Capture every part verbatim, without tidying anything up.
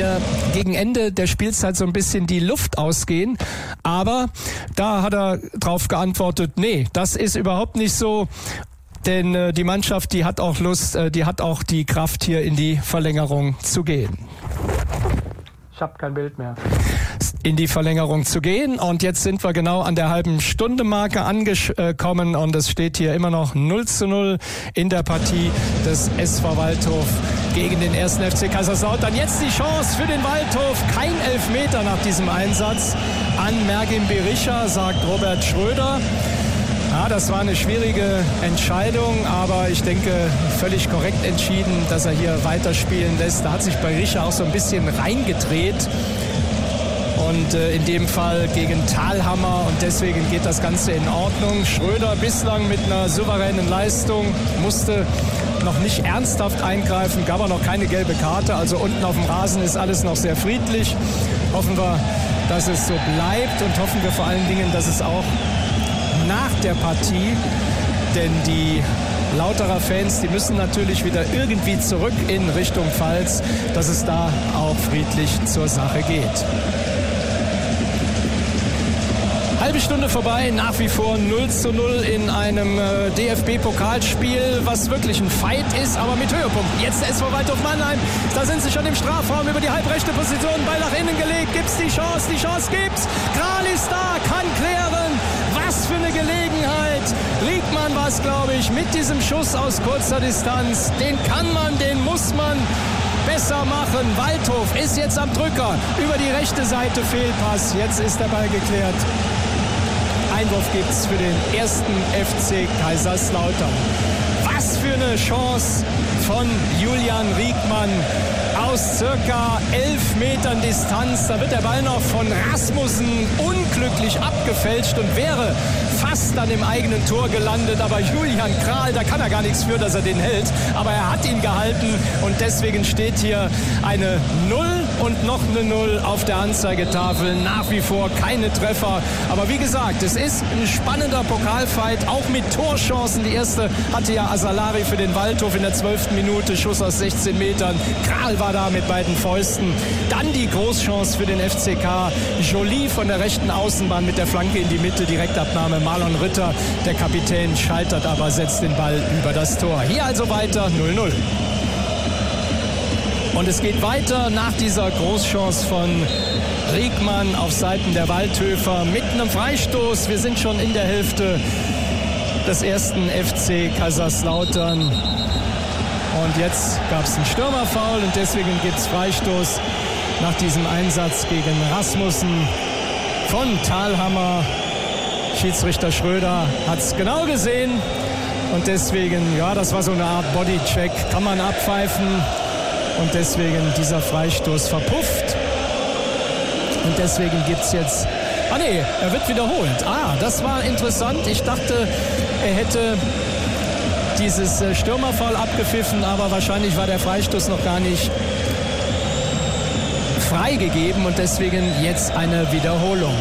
mir gegen Ende der Spielzeit so ein bisschen die Luft ausgehen. Aber da hat er drauf geantwortet, nee, das ist überhaupt nicht so. Denn äh, die Mannschaft, die hat auch Lust, äh, die hat auch die Kraft, hier in die Verlängerung zu gehen. Ich habe kein Bild mehr. In die Verlängerung zu gehen. Und jetzt sind wir genau an der halben Stunde Marke angekommen und es steht hier immer noch null zu null in der Partie des S V Waldhof gegen den ersten F C Kaiserslautern. Jetzt die Chance für den Waldhof. Kein Elfmeter nach diesem Einsatz an Mergim Berisha, sagt Robert Schröder. Ja, das war eine schwierige Entscheidung, aber ich denke, völlig korrekt entschieden, dass er hier weiterspielen lässt. Da hat sich Berisha auch so ein bisschen reingedreht. Und äh, in dem Fall gegen Thalhammer und deswegen geht das Ganze in Ordnung. Schröder bislang mit einer souveränen Leistung, musste noch nicht ernsthaft eingreifen, gab er noch keine gelbe Karte. Also unten auf dem Rasen ist alles noch sehr friedlich. Hoffen wir, dass es so bleibt und hoffen wir vor allen Dingen, dass es auch nach der Partie, denn die Lauterer Fans, die müssen natürlich wieder irgendwie zurück in Richtung Pfalz, dass es da auch friedlich zur Sache geht. Halbe Stunde vorbei, nach wie vor null zu null in einem äh, D F B-Pokalspiel, was wirklich ein Fight ist, aber mit Höhepunkten. Jetzt der S V Waldhof Mannheim, da sind sie schon im Strafraum über die halbrechte Position, Ball nach innen gelegt, gibt's die Chance, die Chance gibt's. Kral ist da, kann klären, was für eine Gelegenheit. Riegmann war es, glaube ich, mit diesem Schuss aus kurzer Distanz. Den kann man, den muss man besser machen. Waldhof ist jetzt am Drücker, über die rechte Seite Fehlpass, jetzt ist der Ball geklärt. Einwurf gibt's für den ersten F C Kaiserslautern. Was für eine Chance von Julian Riegmann aus circa elf Metern Distanz. Da wird der Ball noch von Rasmussen unglücklich abgefälscht und wäre fast an dem eigenen Tor gelandet. Aber Julian Kral, da kann er gar nichts für, dass er den hält. Aber er hat ihn gehalten und deswegen steht hier eine Null und noch eine Null auf der Anzeigetafel. Nach wie vor keine Treffer. Aber wie gesagt, es ist ein spannender Pokalfight, auch mit Torchancen. Die erste hatte ja Asalari für den Waldhof in der zwölften Minute. Schuss aus sechzehn Metern. Kral war da mit beiden Fäusten. Dann die Großchance für den F C K. Joly von der rechten Außenbahn mit der Flanke in die Mitte. Direktabnahme Marlon Ritter. Der Kapitän scheitert aber, setzt den Ball über das Tor. Hier also weiter null null. Und es geht weiter nach dieser Großchance von Riegmann auf Seiten der Waldhöfer mit einem Freistoß. Wir sind schon in der Hälfte des ersten F C Kaiserslautern. Und jetzt gab es einen Stürmerfoul und deswegen gibt es Freistoß nach diesem Einsatz gegen Rasmussen von Thalhammer. Schiedsrichter Schröder hat es genau gesehen und deswegen, ja, das war so eine Art Bodycheck, kann man abpfeifen und deswegen dieser Freistoß verpufft. Und deswegen gibt es jetzt, ah nee, er wird wiederholt. Ah, das war interessant. Ich dachte, er hätte dieses Stürmerfoul abgepfiffen, aber wahrscheinlich war der Freistoß noch gar nicht freigegeben und deswegen jetzt eine Wiederholung.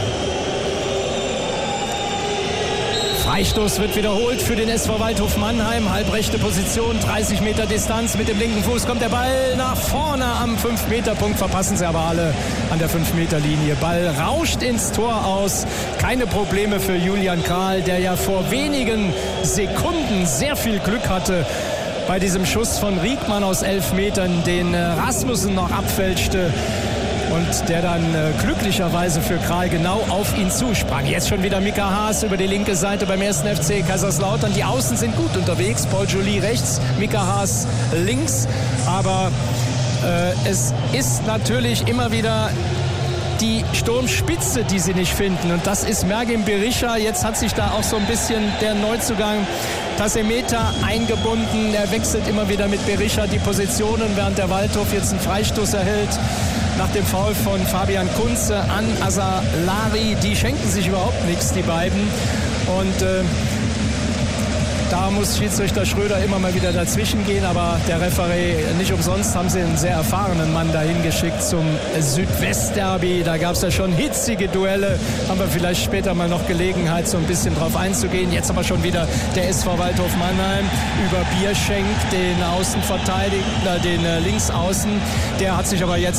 Freistoß wird wiederholt für den S V Waldhof Mannheim. Halbrechte Position, dreißig Meter Distanz. Mit dem linken Fuß kommt der Ball nach vorne am fünf Meter Punkt. Verpassen sie aber alle an der fünf Meter Linie. Ball rauscht ins Tor aus. Keine Probleme für Julian Kral, der ja vor wenigen Sekunden sehr viel Glück hatte bei diesem Schuss von Riegmann aus elf Metern, den Rasmussen noch abfälschte. Und der dann äh, glücklicherweise für Kral genau auf ihn zusprang. Jetzt schon wieder Mika Haas über die linke Seite beim ersten F C Kaiserslautern. Die Außen sind gut unterwegs. Paul Joly rechts, Mika Haas links. Aber äh, es ist natürlich immer wieder die Sturmspitze, die sie nicht finden. Und das ist Mergim Berisha. Jetzt hat sich da auch so ein bisschen der Neuzugang Tassemeta eingebunden. Er wechselt immer wieder mit Berisha die Positionen, während der Waldhof jetzt einen Freistoß erhält. Nach dem Foul von Fabian Kunze an Asalari. Die schenken sich überhaupt nichts, die beiden. Und äh, da muss Schiedsrichter Schröder immer mal wieder dazwischen gehen. Aber der Referee, nicht umsonst haben sie einen sehr erfahrenen Mann dahin geschickt zum Südwestderby. Da gab es ja schon hitzige Duelle. Haben wir vielleicht später mal noch Gelegenheit, so ein bisschen drauf einzugehen. Jetzt aber schon wieder der S V Waldhof Mannheim über Bierschenk, den Außenverteidiger, den Linksaußen. Der hat sich aber jetzt